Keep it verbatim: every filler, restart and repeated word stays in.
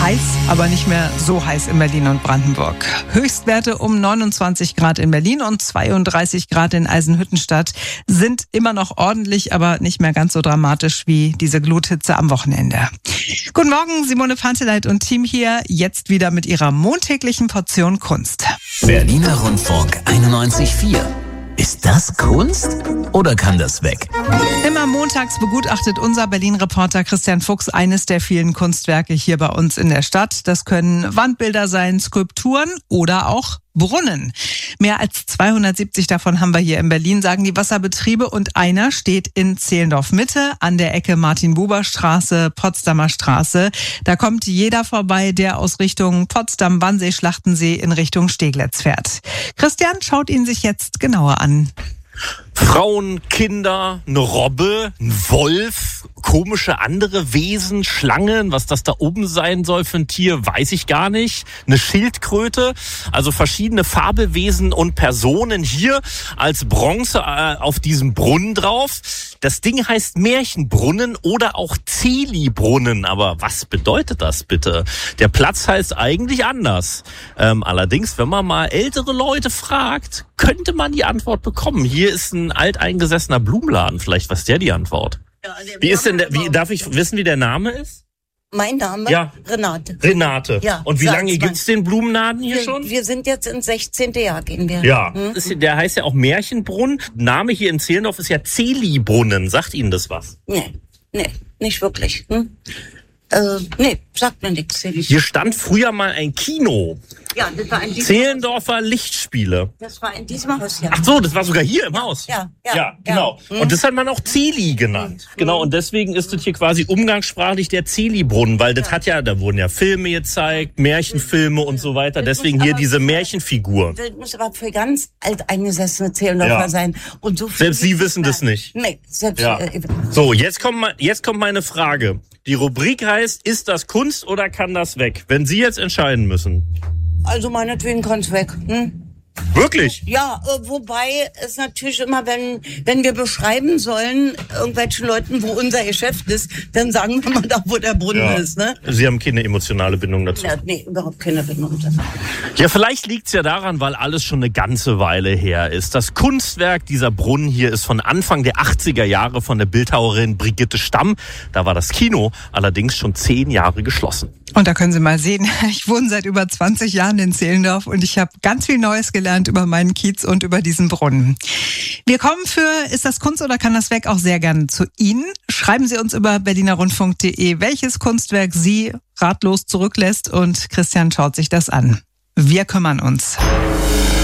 Heiß, aber nicht mehr so heiß in Berlin und Brandenburg. Höchstwerte um neunundzwanzig Grad in Berlin und zweiunddreißig Grad in Eisenhüttenstadt sind immer noch ordentlich, aber nicht mehr ganz so dramatisch wie diese Gluthitze am Wochenende. Guten Morgen, Simone Panteleit und Team hier, jetzt wieder mit ihrer montäglichen Portion Kunst. Berliner Rundfunk einundneunzig Komma vier. Ist das Kunst oder kann das weg? Immer montags begutachtet unser Berlin-Reporter Christian Fuchs eines der vielen Kunstwerke hier bei uns in der Stadt. Das können Wandbilder sein, Skulpturen oder auch Brunnen. Mehr als zweihundertsiebzig davon haben wir hier in Berlin, sagen die Wasserbetriebe. Und einer steht in Zehlendorf-Mitte an der Ecke Martin-Buber-Straße, Potsdamer Straße. Da kommt jeder vorbei, der aus Richtung Potsdam, Wannsee, Schlachtensee in Richtung Steglitz fährt. Christian schaut ihn sich jetzt genauer an. Frauen, Kinder, eine Robbe, ein Wolf, komische andere Wesen, Schlangen, was das da oben sein soll für ein Tier, weiß ich gar nicht. Eine Schildkröte, also verschiedene Fabelwesen und Personen hier als Bronze äh, auf diesem Brunnen drauf. Das Ding heißt Märchenbrunnen oder auch Zeli-Brunnen, aber was bedeutet das bitte? Der Platz heißt eigentlich anders. Ähm, allerdings, wenn man mal ältere Leute fragt, könnte man die Antwort bekommen. Hier ist ein alteingesessener Blumenladen, vielleicht weiß der die Antwort. Ja, wie ist denn der, wie, darf ich wissen, wie der Name ist? Mein Name? Ja. Renate. Renate. Ja. Und wie lange gibt's den Blumenladen hier wir, schon? Wir sind jetzt ins sechzehnte Jahr, gehen wir. Ja. Hm? Ist, der heißt ja auch Märchenbrunnen. Name hier in Zehlendorf ist ja Zeli-Brunnen. Sagt Ihnen das was? Nee, nee, nicht wirklich. Hm? Äh, nee, sagt mir nichts. Hier stand früher mal ein Kino. Ja, das war in diesem Zehlendorfer Lichtspiele. Das war in diesem Haus, ja. Ach so, das war sogar hier im Haus. Ja, ja. Ja, genau. Ja. Und das hat man auch Zeli genannt. Mhm. Genau, und deswegen ist das hier quasi umgangssprachlich der Zeli-Brunnen, weil das ja. hat ja, da wurden ja Filme gezeigt, Märchenfilme und so weiter. Das deswegen hier diese Märchenfigur. Das muss aber für ganz alteingesessene Zehlendorfer ja. sein. Und so selbst Sie wissen das nicht. Nee, selbst. Ja. Äh, so, jetzt kommt, jetzt kommt meine Frage. Die Rubrik heißt, ist das Kunst oder kann das weg? Wenn Sie jetzt entscheiden müssen. Also meinetwegen kann's weg. Hm? Wirklich? Ja, äh, wobei es natürlich immer, wenn wenn wir beschreiben sollen, irgendwelchen Leuten, wo unser Geschäft ist, dann sagen wir mal da, wo der Brunnen ja. ist. Ne? Sie haben keine emotionale Bindung dazu? Ja, nee, überhaupt keine Bindung dazu. Ja, vielleicht liegt's ja daran, weil alles schon eine ganze Weile her ist. Das Kunstwerk dieser Brunnen hier ist von Anfang der achtziger Jahre von der Bildhauerin Brigitte Stamm. Da war das Kino allerdings schon zehn Jahre geschlossen. Und da können Sie mal sehen, ich wohne seit über zwanzig Jahren in Zehlendorf und ich habe ganz viel Neues gelernt über meinen Kiez und über diesen Brunnen. Wir kommen für Ist das Kunst oder kann das weg auch sehr gerne zu Ihnen. Schreiben Sie uns über berlinerrundfunk punkt de, welches Kunstwerk Sie ratlos zurücklässt und Christian schaut sich das an. Wir kümmern uns.